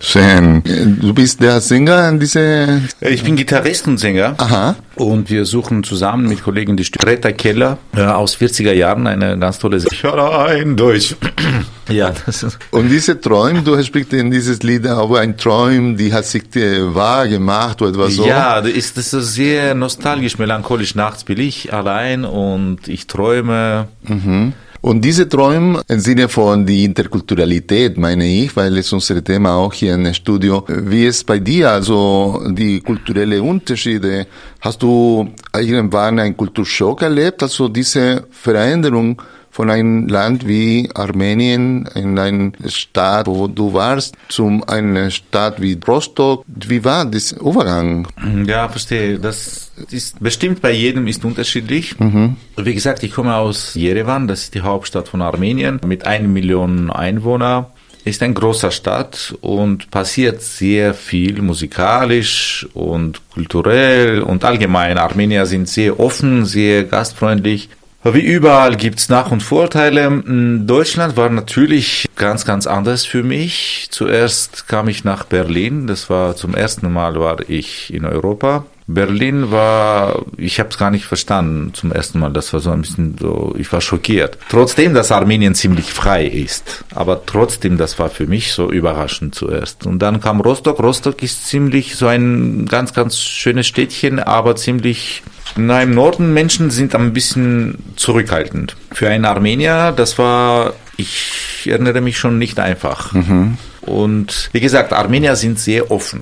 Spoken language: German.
Schön. Du bist der Sänger an diese... Ich bin Gitarrist und Sänger. Aha. Und wir suchen zusammen mit Kollegen die Greta Keller aus 40er Jahren, eine ganz tolle Sängerin durch. Ja, das ist... Und diese Träume, du sprichst in dieses Lied aber ein Traum, die hat sich wahr gemacht oder etwas so. Ja, das ist sehr nostalgisch, melancholisch. Nachts bin ich allein und ich träume. Mhm. Und diese Träume im Sinne von die Interkulturalität, meine ich, weil es unser Thema auch hier im Studio. Wie ist bei dir, also die kulturellen Unterschiede? Hast du irgendwann einen Kulturschock erlebt? Also diese Veränderung von einem Land wie Armenien in eine Stadt, wo du warst, zu einer Stadt wie Rostock. Wie war das Übergang? Ja, verstehe. Das ist bestimmt bei jedem ist unterschiedlich. Wie gesagt, ich komme aus Jerewan, das ist die Hauptstadt von Armenien, mit 1 Million Einwohnern. Ist eine große Stadt und passiert sehr viel musikalisch und kulturell und allgemein. Armenier sind sehr offen, sehr gastfreundlich. Wie überall gibt's Nach- und Vorteile. Deutschland war natürlich ganz, ganz anders für mich. Zuerst kam ich nach Berlin. Das war zum ersten Mal war ich in Europa. Berlin war, ich habe es gar nicht verstanden zum ersten Mal. Das war so ein bisschen so, ich war schockiert. Trotzdem, dass Armenien ziemlich frei ist. Aber trotzdem, das war für mich so überraschend zuerst. Und dann kam Rostock. Rostock ist ziemlich so ein ganz, ganz schönes Städtchen, aber ziemlich... Na, im Norden Menschen sind ein bisschen zurückhaltend. Für einen Armenier, das war, ich erinnere mich schon nicht einfach. Und wie gesagt, Armenier sind sehr offen.